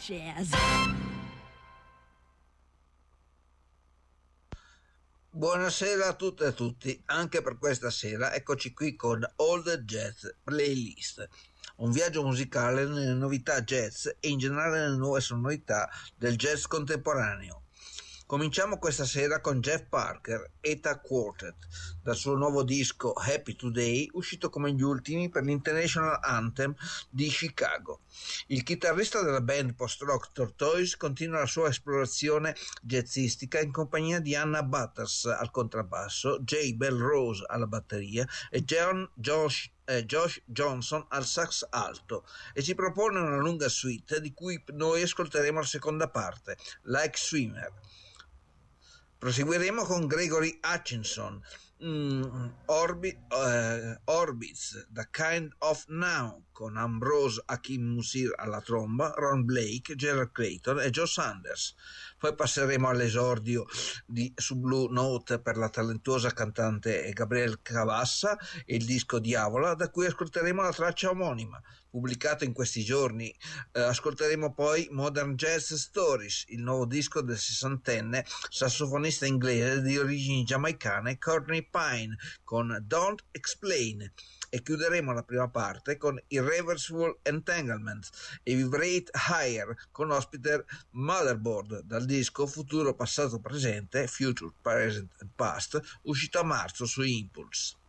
jazz. Buonasera a tutte e a tutti, anche per questa sera eccoci qui con All the Jazz Playlist, un viaggio musicale nelle novità jazz e in generale nelle nuove sonorità del jazz contemporaneo. Cominciamo questa sera con Jeff Parker, ETA Quartet, dal suo nuovo disco Happy Today, uscito come gli ultimi per l'International Anthem di Chicago. Il chitarrista della band post-rock Tortoise continua la sua esplorazione jazzistica in compagnia di Anna Butters al contrabbasso, Jay Belrose alla batteria e Josh Johnson al sax alto, e ci propone una lunga suite di cui noi ascolteremo la seconda parte, Like Swimmer. Proseguiremo con Gregory Hutchinson, Orbits, The Kind of Now, con Ambrose Hakim Musir alla tromba, Ron Blake, Gerald Clayton e Joe Sanders. Poi passeremo all'esordio su Blue Note per la talentuosa cantante Gabrielle Cavassa e il disco Diavola, da cui ascolteremo la traccia omonima, pubblicato in questi giorni. Ascolteremo poi Modern Jazz Stories, il nuovo disco del sessantenne sassofonista inglese di origini giamaicane Courtney Pine, con Don't Explain, e chiuderemo la prima parte con Irreversible Entanglement e Vibrate Higher con ospite Motherboard dal disco Futuro Passato Presente, Future Present and Past, uscito a marzo su Impulse.